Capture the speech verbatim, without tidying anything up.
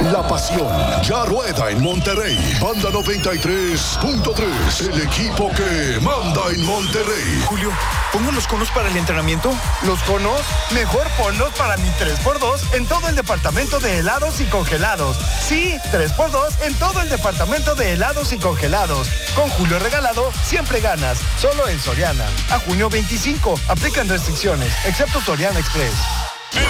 La pasión ya rueda en Monterrey. Banda noventa y tres punto tres, el equipo que manda en Monterrey. Julio, ¿pongo los conos para el entrenamiento? ¿Los conos? Mejor ponlos para mi tres por dos en todo el departamento de helados y congelados. Sí, tres por dos en todo el departamento de helados y congelados. Con Julio regalado, siempre ganas. Solo en Soriana. A junio veinticinco. Aplican restricciones, excepto Soriana Express.